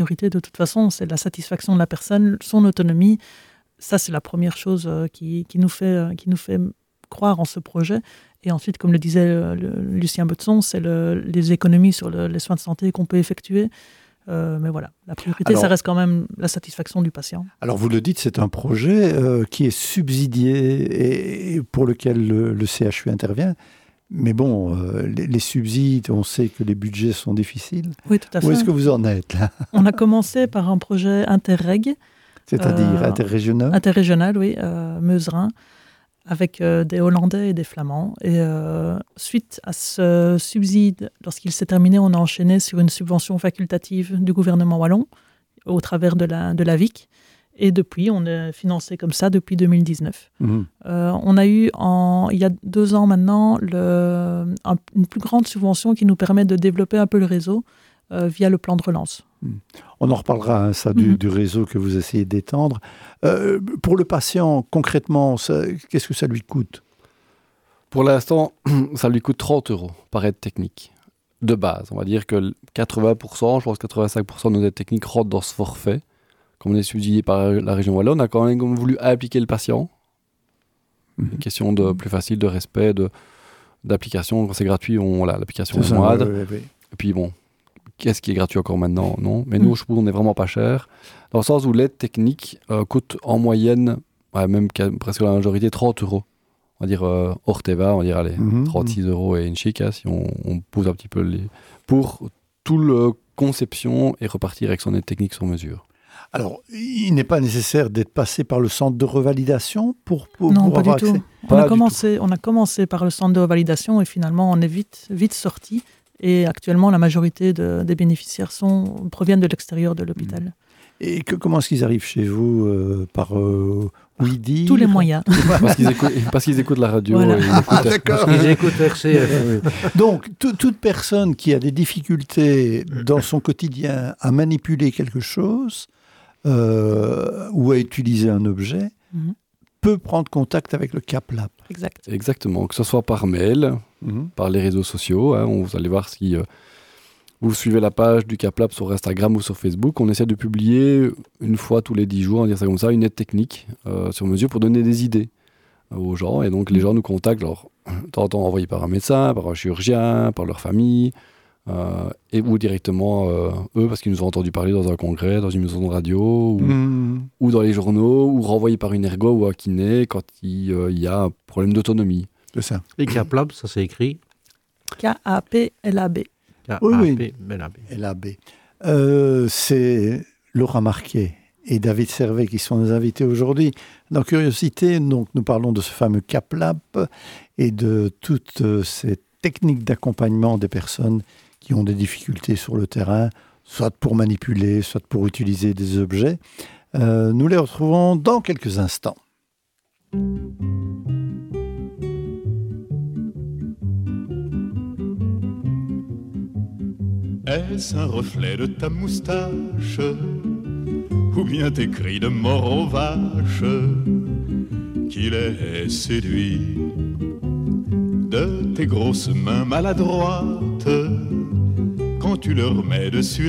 priorité, de toute façon, c'est la satisfaction de la personne, son autonomie. Ça, c'est la première chose qui nous fait croire en ce projet. Et ensuite, comme le disait Lucien Beutson, c'est les économies sur les soins de santé qu'on peut effectuer. Mais voilà, la priorité, ça reste quand même la satisfaction du patient. Alors, vous le dites, c'est un projet qui est subsidié et pour lequel le CHU intervient. Mais bon, les subsides, on sait que les budgets sont difficiles. Oui, tout à fait. Où est-ce que vous en êtes là ? On a commencé par un projet interreg. C'est-à-dire interrégional ? Interrégional, oui, Meuse-Rhin, avec des Hollandais et des Flamands. Et suite à ce subside, lorsqu'il s'est terminé, on a enchaîné sur une subvention facultative du gouvernement wallon au travers de la VIC. Et depuis, on est financé comme ça depuis 2019. On a eu, il y a 2 ans maintenant, une plus grande subvention qui nous permet de développer un peu le réseau via le plan de relance. On en reparlera, du réseau que vous essayez d'étendre. Pour le patient, concrètement, qu'est-ce que ça lui coûte ? Pour l'instant, ça lui coûte 30 € par aide technique. De base, on va dire que 80%, je pense 85% de nos aides techniques rentrent dans ce forfait. Comme on est subsidié par la région Wallonne, on a quand même voulu impliquer le patient. Une question de plus facile, de respect, d'application. Quand c'est gratuit, l'application est moindre. Oui. Et puis bon, qu'est-ce qui est gratuit encore maintenant ? Non. Mais nous, je trouve qu'on n'est vraiment pas cher. Dans le sens où l'aide technique coûte en moyenne, même presque la majorité, 30 €. On va dire hors TVA, on va dire 36 € et une chic, si on pose un petit peu pour tout le conception et repartir avec son aide technique sur mesure. Alors, il n'est pas nécessaire d'être passé par le centre de revalidation pour non, pas avoir du accès. tout. On a commencé par le centre de revalidation et finalement, on est vite sorti. Et actuellement, la majorité des bénéficiaires proviennent de l'extérieur de l'hôpital. Et comment est-ce qu'ils arrivent chez vous par oui-dire ? Tous les moyens. Parce qu'ils écoutent la radio. Voilà. D'accord. Parce qu'ils écoutent RCF. Donc, toute personne qui a des difficultés dans son quotidien à manipuler quelque chose ou à utiliser un objet peut prendre contact avec le CapLab. Exact. Exactement, que ce soit par mail, par les réseaux sociaux. Vous allez voir si vous suivez la page du CapLab sur Instagram ou sur Facebook. On essaie de publier une fois tous les 10 jours, on va dire ça comme ça, une aide technique sur mesure pour donner des idées aux gens. Et donc les gens nous contactent, alors, de temps en temps envoyés par un médecin, par un chirurgien, par leur famille, ou directement eux, parce qu'ils nous ont entendu parler dans un congrès, dans une maison de radio, ou dans les journaux, ou renvoyés par une ergo ou un kiné quand il y a un problème d'autonomie. C'est ça. Et CapLab, ça s'est écrit K-A-P-L-A-B. K-A-P-L-A-B. C'est Laura Marquet et David Servet qui sont nos invités aujourd'hui. Dans Curiosité, donc, nous parlons de ce fameux CapLab et de toutes ces techniques d'accompagnement des personnes qui ont des difficultés sur le terrain, soit pour manipuler, soit pour utiliser des objets. Nous les retrouvons dans quelques instants. Est-ce un reflet de ta moustache ou bien tes cris de mort aux vaches qui les séduit de tes grosses mains maladroites quand tu leur mets dessus